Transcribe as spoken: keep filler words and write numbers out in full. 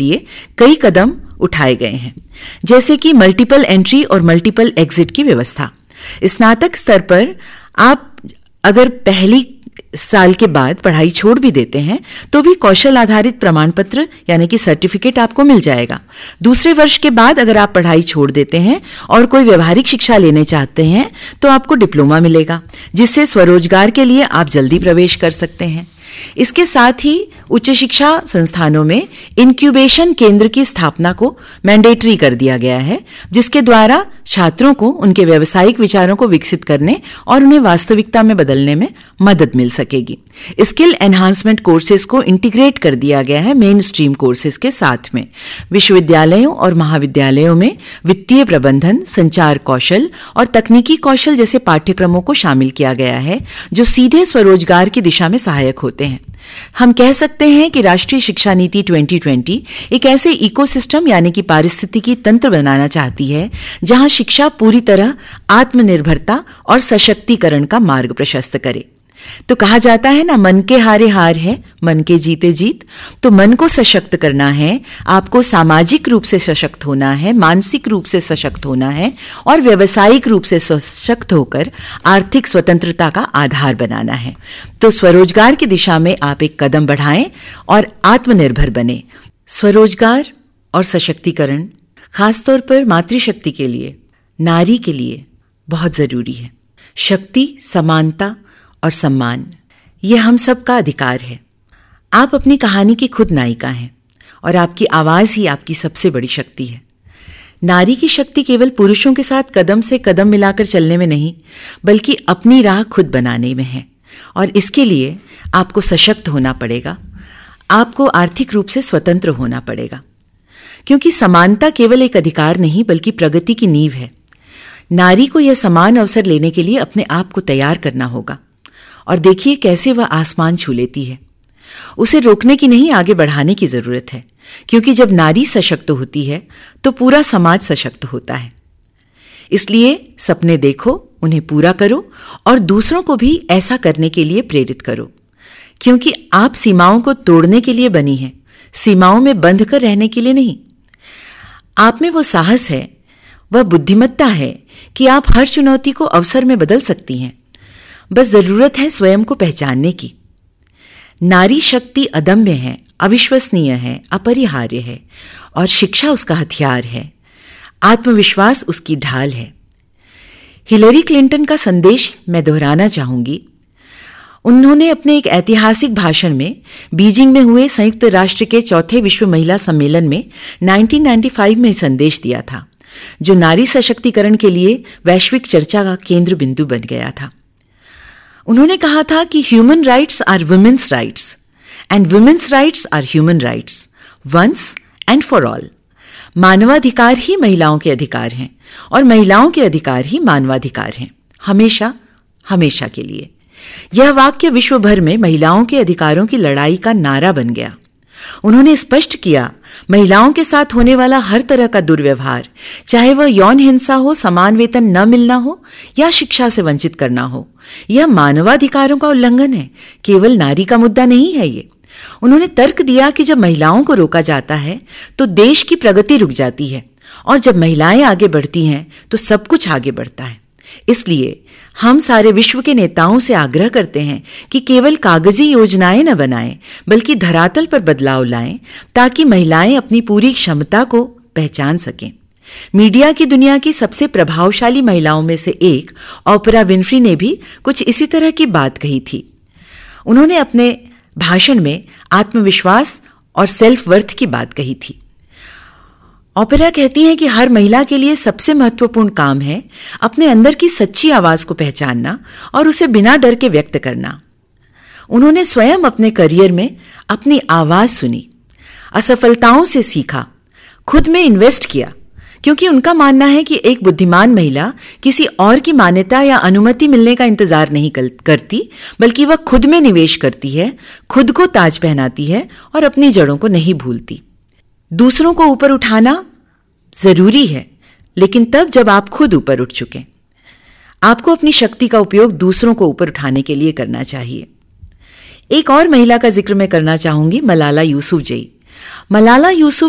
लिए कई कदम उठाए गए हैं, जैसे कि मल्टीपल एंट्री और मल्टीपल एग्जिट की व्यवस्था। स्नातक स्तर पर आप अगर पहली साल के बाद पढ़ाई छोड़ भी देते हैं तो भी कौशल आधारित प्रमाण पत्र यानी कि सर्टिफिकेट आपको मिल जाएगा। दूसरे वर्ष के बाद अगर आप पढ़ाई छोड़ देते हैं और कोई व्यवहारिक शिक्षा लेने चाहते हैं तो आपको डिप्लोमा मिलेगा, जिससे स्वरोजगार के लिए आप जल्दी प्रवेश कर सकते हैं। इसके साथ ही उच्च शिक्षा संस्थानों में इंक्यूबेशन केंद्र की स्थापना को मैंडेटरी कर दिया गया है, जिसके द्वारा छात्रों को उनके व्यावसायिक विचारों को विकसित करने और उन्हें वास्तविकता में बदलने में मदद मिल सकेगी। स्किल एनहांसमेंट कोर्सेज को इंटीग्रेट कर दिया गया है मेन स्ट्रीम कोर्सेज के साथ में। विश्वविद्यालयों और महाविद्यालयों में वित्तीय प्रबंधन, संचार कौशल और तकनीकी कौशल जैसे पाठ्यक्रमों को शामिल किया गया है, जो सीधे स्वरोजगार की दिशा में सहायक होते हैं। हम कह सकते हैं कि राष्ट्रीय शिक्षा नीति ट्वेंटी ट्वेंटी एक ऐसे इकोसिस्टम यानी कि पारिस्थितिकी तंत्र बनाना चाहती है जहां शिक्षा पूरी तरह आत्मनिर्भरता और सशक्तिकरण का मार्ग प्रशस्त करे। तो कहा जाता है ना, मन के हारे हार है, मन के जीते जीत। तो मन को सशक्त करना है, आपको सामाजिक रूप से सशक्त होना है, मानसिक रूप से सशक्त होना है और व्यावसायिक रूप से सशक्त होकर आर्थिक स्वतंत्रता का आधार बनाना है। तो स्वरोजगार की दिशा में आप एक कदम बढ़ाएं और आत्मनिर्भर बने। स्वरोजगार और सशक्तिकरण खासतौर पर मातृशक्ति के लिए, नारी के लिए बहुत जरूरी है। शक्ति, समानता और सम्मान ये हम सबका अधिकार है। आप अपनी कहानी की खुद नायिका हैं और आपकी आवाज ही आपकी सबसे बड़ी शक्ति है। नारी की शक्ति केवल पुरुषों के साथ कदम से कदम मिलाकर चलने में नहीं, बल्कि अपनी राह खुद बनाने में है। और इसके लिए आपको सशक्त होना पड़ेगा, आपको आर्थिक रूप से स्वतंत्र होना पड़ेगा, क्योंकि समानता केवल एक अधिकार नहीं बल्कि प्रगति की नींव है। नारी को यह समान अवसर लेने के लिए अपने आप को तैयार करना होगा। और देखिए कैसे वह आसमान छू लेती है। उसे रोकने की नहीं, आगे बढ़ाने की जरूरत है, क्योंकि जब नारी सशक्त होती है तो पूरा समाज सशक्त होता है। इसलिए सपने देखो, उन्हें पूरा करो और दूसरों को भी ऐसा करने के लिए प्रेरित करो, क्योंकि आप सीमाओं को तोड़ने के लिए बनी हैं, सीमाओं में बंध कर रहने के लिए नहीं। आप में वो साहस है, वह बुद्धिमत्ता है कि आप हर चुनौती को अवसर में बदल सकती हैं। बस जरूरत है स्वयं को पहचानने की। नारी शक्ति अदम्य है, अविश्वसनीय है, अपरिहार्य है और शिक्षा उसका हथियार है, आत्मविश्वास उसकी ढाल है। हिलरी क्लिंटन का संदेश मैं दोहराना चाहूंगी। उन्होंने अपने एक ऐतिहासिक भाषण में बीजिंग में हुए संयुक्त राष्ट्र के चौथे विश्व महिला सम्मेलन में नाइनटीन नाइंटी फाइव में संदेश दिया था, जो नारी सशक्तिकरण के लिए वैश्विक चर्चा का केंद्र बिंदु बन गया था। उन्होंने कहा था कि human rights are women's rights and women's rights are human rights once and for all. मानवाधिकार ही महिलाओं के अधिकार हैं और महिलाओं के अधिकार ही मानवाधिकार हैं, हमेशा हमेशा के लिए। यह वाक्य विश्व भर में महिलाओं के अधिकारों की लड़ाई का नारा बन गया। उन्होंने स्पष्ट किया, महिलाओं के साथ होने वाला हर तरह का दुर्व्यवहार, चाहे वह यौन हिंसा हो, समान वेतन न मिलना हो या शिक्षा से वंचित करना हो, यह मानवाधिकारों का उल्लंघन है, केवल नारी का मुद्दा नहीं है ये। उन्होंने तर्क दिया कि जब महिलाओं को रोका जाता है तो देश की प्रगति रुक जाती है और जब महिलाएं आगे बढ़ती हैं तो सब कुछ आगे बढ़ता है। इसलिए हम सारे विश्व के नेताओं से आग्रह करते हैं कि केवल कागजी योजनाएं न बनाएं, बल्कि धरातल पर बदलाव लाएं, ताकि महिलाएं अपनी पूरी क्षमता को पहचान सकें। मीडिया की दुनिया की सबसे प्रभावशाली महिलाओं में से एक ओपरा विनफ्री ने भी कुछ इसी तरह की बात कही थी। उन्होंने अपने भाषण में आत्मविश्वास और सेल्फ वर्थ की बात कही थी। ओपेरा कहती हैं कि हर महिला के लिए सबसे महत्वपूर्ण काम है अपने अंदर की सच्ची आवाज को पहचानना और उसे बिना डर के व्यक्त करना। उन्होंने स्वयं अपने करियर में अपनी आवाज सुनी, असफलताओं से सीखा, खुद में इन्वेस्ट किया, क्योंकि उनका मानना है कि एक बुद्धिमान महिला किसी और की मान्यता या अनुमति मिलने का इंतजार नहीं करती, बल्कि वह खुद में निवेश करती है, खुद को ताज पहनाती है और अपनी जड़ों को नहीं भूलती। दूसरों को ऊपर उठाना जरूरी है, लेकिन तब जब आप खुद ऊपर उठ चुके। आपको अपनी शक्ति का उपयोग दूसरों को ऊपर उठाने के लिए करना चाहिए। एक और महिला का जिक्र मैं करना चाहूंगी, मलाला यूसुफजई। मलाला यूसुफ